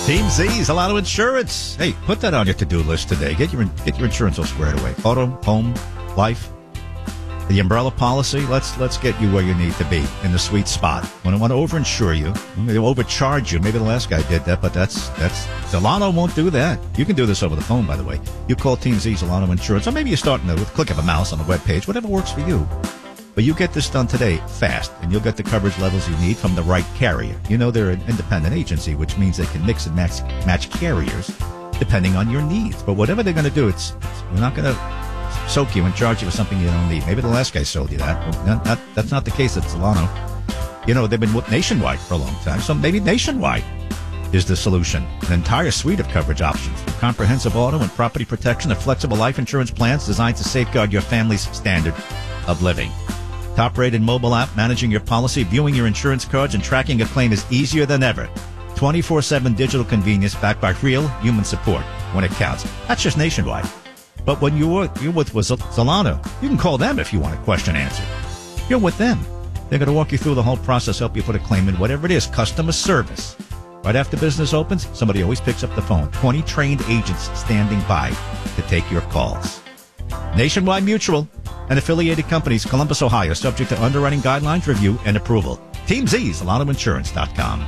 Team Z's, a lot of insurance. Hey, put that on your to-do list today. Get your insurance all squared away. Auto, home, life, the umbrella policy. Let's get you where you need to be in the sweet spot. We don't want to overinsure you. They'll overcharge you. Maybe the last guy did that, but that's Zolano won't do that. You can do this over the phone, by the way. You call Team Z's Zolano Insurance, or maybe you're starting with a click of a mouse on the webpage, whatever works for you. But you get this done today fast, and you'll get the coverage levels you need from the right carrier. You know they're an independent agency, which means they can mix and match carriers depending on your needs. But whatever they're going to do, we're not going to soak you and charge you for something you don't need. Maybe the last guy sold you that. That's not the case at Zolano. You know, they've been nationwide for a long time, so maybe nationwide is the solution. An entire suite of coverage options, from comprehensive auto and property protection to flexible life insurance plans designed to safeguard your family's standard of living. Top-rated mobile app, managing your policy, viewing your insurance cards, and tracking a claim is easier than ever. 24/7 digital convenience backed by real human support when it counts. That's just nationwide. But when you're with Zolano, you can call them if you want a question answered. You're with them. They're going to walk you through the whole process, help you put a claim in, whatever it is, customer service. Right after business opens, somebody always picks up the phone. 20 trained agents standing by to take your calls. Nationwide Mutual and affiliated companies, Columbus, Ohio, subject to underwriting guidelines, review, and approval. Team Z's, ZolanoInsurance.com.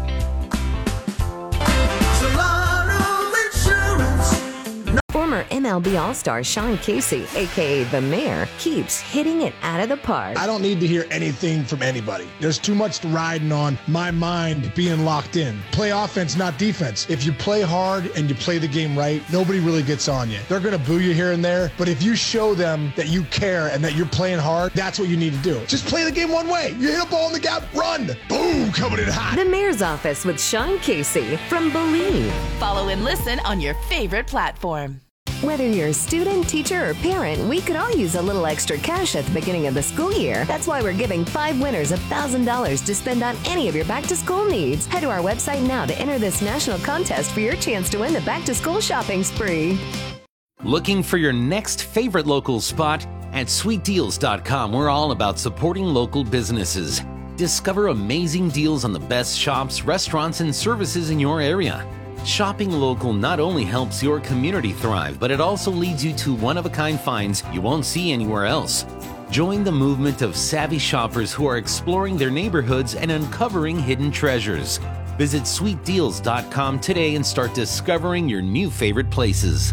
Former MLB All-Star Sean Casey, a.k.a. The Mayor, keeps hitting it out of the park. I don't need to hear anything from anybody. There's too much riding on my mind being locked in. Play offense, not defense. If you play hard and you play the game right, nobody really gets on you. They're going to boo you here and there, but if you show them that you care and that you're playing hard, that's what you need to do. Just play the game one way. You hit a ball in the gap, run. Boom, coming in hot. The Mayor's Office with Sean Casey from Believe. Follow and listen on your favorite platform. Whether you're a student, teacher, or parent, we could all use a little extra cash at the beginning of the school year. That's why we're giving 5 winners $1,000 to spend on any of your back-to-school needs. Head to our website now to enter this national contest for your chance to win the back-to-school shopping spree. Looking for your next favorite local spot? At SweetDeals.com, we're all about supporting local businesses. Discover amazing deals on the best shops, restaurants, and services in your area. Shopping local not only helps your community thrive, but it also leads you to one-of-a-kind finds you won't see anywhere else. Join the movement of savvy shoppers who are exploring their neighborhoods and uncovering hidden treasures. Visit SweetDeals.com today and start discovering your new favorite places.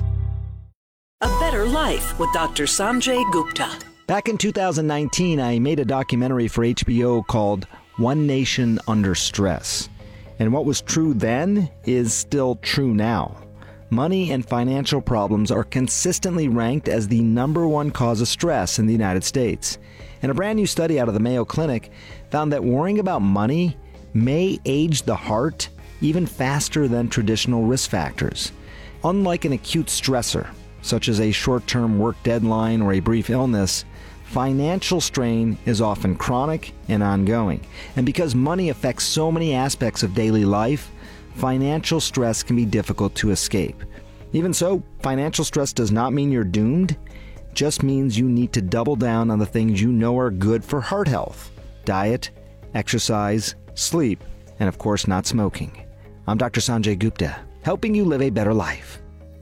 A Better Life with Dr. Sanjay Gupta. Back in 2019, I made a documentary for HBO called One Nation Under Stress. And what was true then is still true now. Money and financial problems are consistently ranked as the #1 cause of stress in the United States. And a brand new study out of the Mayo Clinic found that worrying about money may age the heart even faster than traditional risk factors. Unlike an acute stressor, such as a short-term work deadline or a brief illness, financial strain is often chronic and ongoing. And because money affects so many aspects of daily life, financial stress can be difficult to escape. Even so, financial stress does not mean you're doomed. It just means you need to double down on the things you know are good for heart health: diet, exercise, sleep, and of course not smoking. I'm Dr. Sanjay Gupta, helping you live a better life.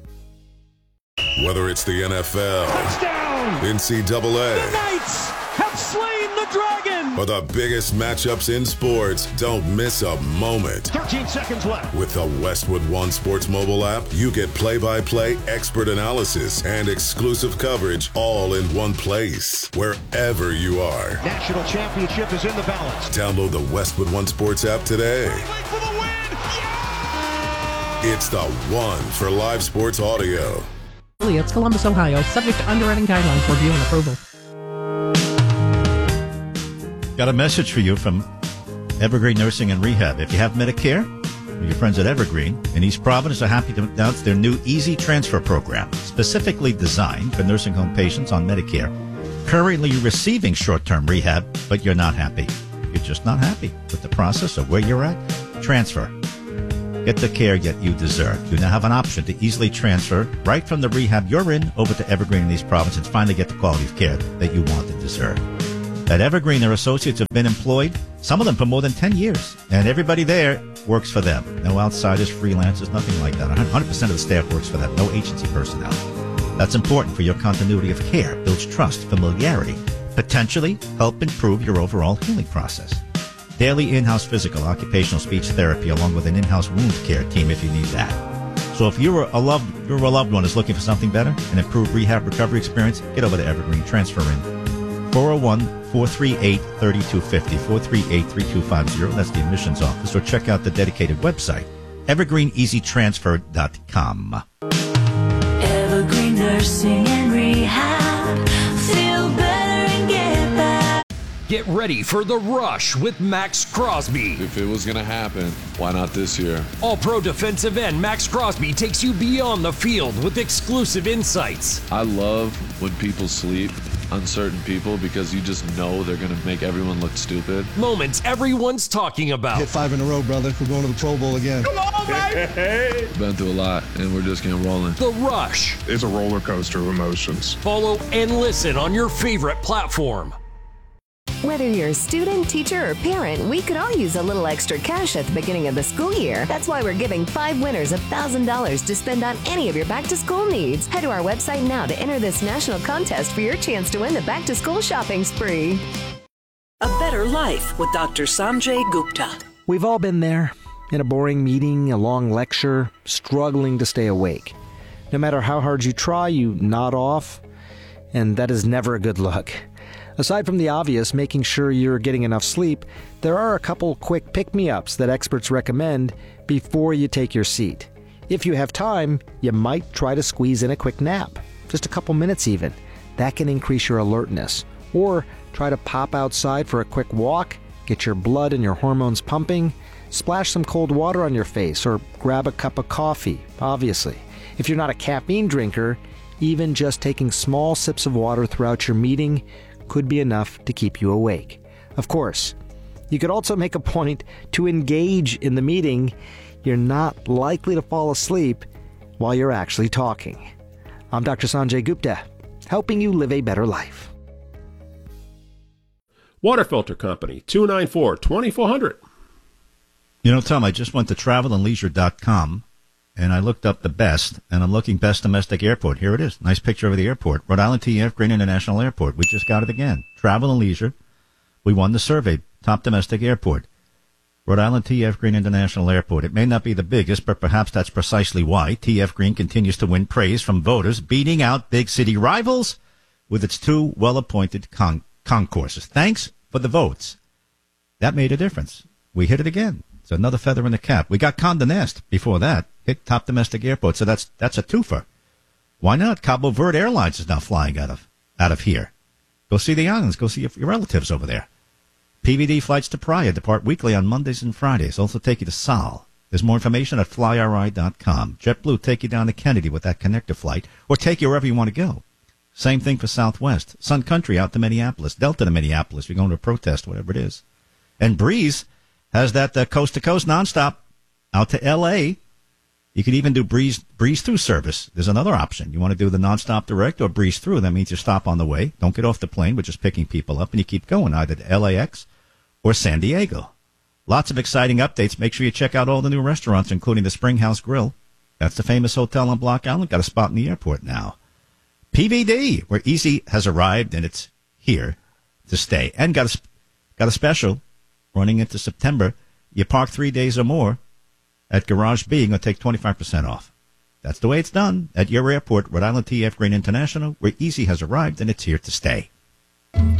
Whether it's the NFL, touchdown, NCAA, the Knights have slain the dragon, or the biggest matchups in sports, don't miss a moment. 13 seconds left. With the Westwood One Sports mobile app, you get play-by-play, expert analysis, and exclusive coverage all in one place, wherever you are. National championship is in the balance. Download the Westwood One Sports app today. For the win. Yeah! It's the one for live sports audio. It's Columbus, Ohio, subject to underwriting guidelines, review, and approval. Got a message for you from Evergreen Nursing and Rehab. If you have Medicare, your friends at Evergreen in East Providence are happy to announce their new Easy Transfer program, specifically designed for nursing home patients on Medicare, currently receiving short-term rehab, but you're not happy. You're just not happy with the process of where you're at. Transfer. Get the care that you deserve. You now have an option to easily transfer right from the rehab you're in over to Evergreen in East Providence and finally get the quality of care that you want and deserve. At Evergreen, their associates have been employed, some of them for more than 10 years, and everybody there works for them. No outsiders, freelancers, nothing like that. 100% of the staff works for them, no agency personnel. That's important for your continuity of care, builds trust, familiarity, potentially help improve your overall healing process. Daily in-house physical, occupational speech therapy, along with an in-house wound care team if you need that. So if you're a loved one is looking for something better, an improved rehab recovery experience, get over to Evergreen. Transfer in 401-438-3250, 438-3250. That's the admissions office. Or check out the dedicated website, evergreeneasytransfer.com. Evergreen Nursing and Rehab. Feel better and get back. Get ready for The Rush with Max Crosby. If it was going to happen, why not this year? All-pro defensive end Max Crosby takes you beyond the field with exclusive insights. I love when people sleep, uncertain people, because you just know they're going to make everyone look stupid. Moments everyone's talking about. Hit 5 in a row, brother. We're going to the Pro Bowl again. Come on, baby! Been through a lot, and we're just getting rolling. The Rush. It's a roller coaster of emotions. Follow and listen on your favorite platform. Whether you're a student, teacher, or parent, we could all use a little extra cash at the beginning of the school year. That's why we're giving 5 winners $1,000 to spend on any of your back-to-school needs. Head to our website now to enter this national contest for your chance to win the back-to-school shopping spree. A Better Life with Dr. Sanjay Gupta. We've all been there, in a boring meeting, a long lecture, struggling to stay awake. No matter how hard you try, you nod off, and that is never a good look. Aside from the obvious, making sure you're getting enough sleep, there are a couple quick pick-me-ups that experts recommend before you take your seat. If you have time, you might try to squeeze in a quick nap, just a couple minutes even. That can increase your alertness. Or try to pop outside for a quick walk, get your blood and your hormones pumping, splash some cold water on your face, or grab a cup of coffee, obviously. If you're not a caffeine drinker, even just taking small sips of water throughout your meeting could be enough to keep you awake. Of course, you could also make a point to engage in the meeting. You're not likely to fall asleep while you're actually talking. I'm Dr. Sanjay Gupta, helping you live a better life. Water Filter Company, 294-2400. You know, Tom, I just went to travelandleisure.com and I looked up the best, and I'm looking best domestic airport. Here it is. Nice picture of the airport. Rhode Island TF Green International Airport. We just got it again. Travel and Leisure. We won the survey. Top domestic airport. Rhode Island TF Green International Airport. It may not be the biggest, but perhaps that's precisely why TF Green continues to win praise from voters, beating out big city rivals with its 2 well-appointed concourses. Thanks for the votes. That made a difference. We hit it again. It's another feather in the cap. We got Condé Nast before that. Hit top domestic airport, so that's a twofer. Why not? Cabo Verde Airlines is now flying out of here. Go see the islands. Go see your relatives over there. PVD flights to Praia depart weekly on Mondays and Fridays. Also take you to Sal. There's more information at flyri.com. JetBlue take you down to Kennedy with that connector flight, or take you wherever you want to go. Same thing for Southwest. Sun Country out to Minneapolis. Delta to Minneapolis. You're going to a protest, whatever it is. And Breeze has that coast-to-coast nonstop out to L.A. You can even do breeze through service. There's another option. You want to do the nonstop direct or breeze through. That means you stop on the way. Don't get off the plane. We're just picking people up, and you keep going either to LAX or San Diego. Lots of exciting updates. Make sure you check out all the new restaurants, including the Springhouse Grill. That's the famous hotel on Block Island. Got a spot in the airport now. PVD, where Easy has arrived, and it's here to stay. And got a special running into September. You park 3 days or more at Garage B, you're going to take 25% off. That's the way it's done at your airport, Rhode Island TF Green International, where Easy has arrived, and it's here to stay.